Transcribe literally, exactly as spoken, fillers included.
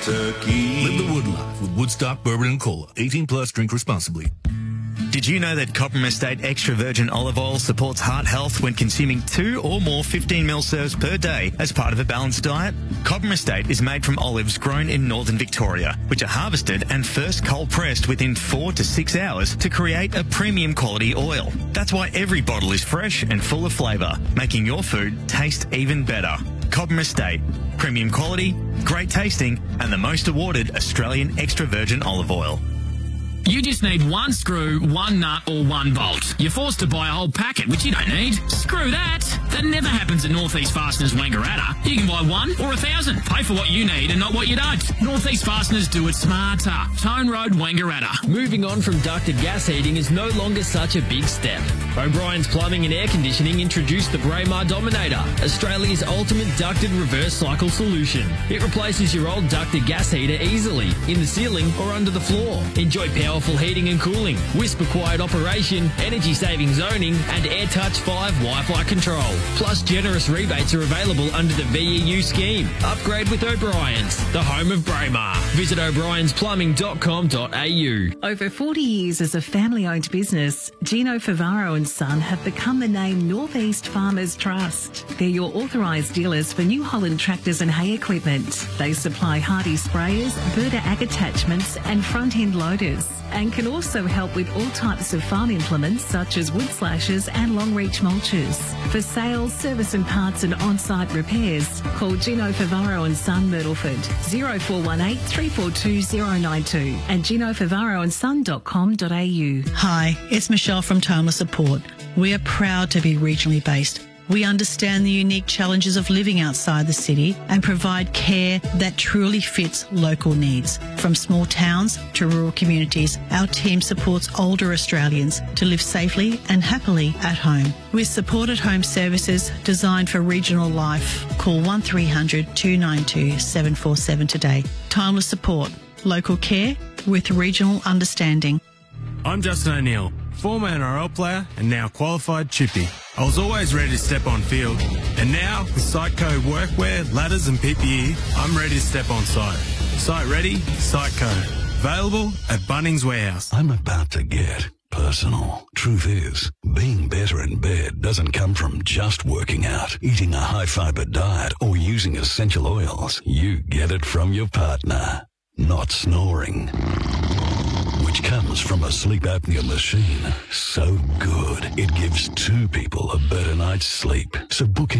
turkey. Live the wood life with Woodstock Bourbon and Cola. eighteen plus, drink responsibly. Did you know that Cobram Estate Extra Virgin Olive Oil supports heart health when consuming two or more fifteen mil serves per day as part of a balanced diet? Cobram Estate is made from olives grown in northern Victoria, which are harvested and first cold pressed within four to six hours to create a premium quality oil. That's why every bottle is fresh and full of flavour, making your food taste even better. Cobram Estate, premium quality, great tasting, and the most awarded Australian extra virgin olive oil. You just need one screw, one nut or one bolt. You're forced to buy a whole packet, which you don't need. Screw that. That never happens at Northeast Fasteners Wangaratta. You can buy one or a thousand. Pay for what you need and not what you don't. Northeast Fasteners do it smarter. Tone Road, Wangaratta. Moving on from ducted gas heating is no longer such a big step. O'Brien's Plumbing and Air Conditioning introduced the Braemar Dominator, Australia's ultimate ducted reverse cycle solution. It replaces your old ducted gas heater easily, in the ceiling or under the floor. Enjoy powerful heating and cooling, whisper-quiet operation, energy-saving zoning, and AirTouch five Wi-Fi control. Plus, generous rebates are available under the V E U scheme. Upgrade with O'Brien's, the home of Braemar. Visit o'briens plumbing dot com dot a u. Over forty years as a family-owned business, Gino Favaro and Son have become the name Northeast Farmers Trust. They're your authorised dealers for New Holland tractors and hay equipment. They supply Hardy sprayers, Berta ag attachments and front-end loaders, and can also help with all types of farm implements such as wood slashers and long-reach mulchers. For sales, service and parts and on-site repairs, call Gino Favaro and Son Myrtleford, zero four one eight, three four two, zero nine two and gino favaro and son dot com dot a u. Hi, it's Michelle from Timeless Support. We are proud to be regionally based. We understand the unique challenges of living outside the city and provide care that truly fits local needs. From small towns to rural communities, our team supports older Australians to live safely and happily at home. With supported home services designed for regional life, call one three hundred, two nine two, seven four seven today. Timeless Support, local care with regional understanding. I'm Justin O'Neill, former N R L player and now qualified chippy. I was always ready to step on field, and now with Siteco workwear, ladders and P P E, I'm ready to step on site. Site ready, Siteco. Available at Bunnings Warehouse. I'm about to get personal. Truth is, being better in bed doesn't come from just working out, eating a high-fiber diet, or using essential oils. You get it from your partner, not snoring, which comes from a sleep apnea machine so good it gives two people a better night's sleep. So book